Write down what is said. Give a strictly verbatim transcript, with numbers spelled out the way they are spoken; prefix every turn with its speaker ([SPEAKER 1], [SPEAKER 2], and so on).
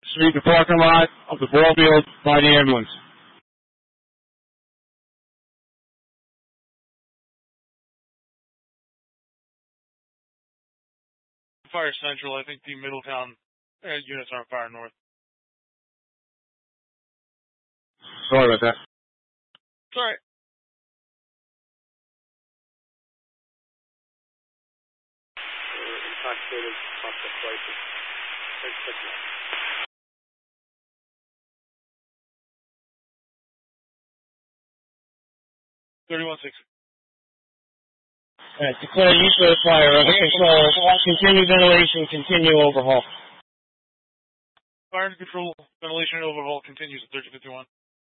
[SPEAKER 1] Street, the parking lot of the ball field by the ambulance.
[SPEAKER 2] Fire Central, I think the Middletown uh, units are on fire north.
[SPEAKER 1] Sorry about that.
[SPEAKER 2] Sorry.
[SPEAKER 3] Intoxicated, hospital crisis.
[SPEAKER 2] thirty-one sixty.
[SPEAKER 4] Alright, declare use of the fire under control. Continue ventilation, continue overhaul.
[SPEAKER 2] Fire and control, ventilation and overhaul continues at thirty fifty-one.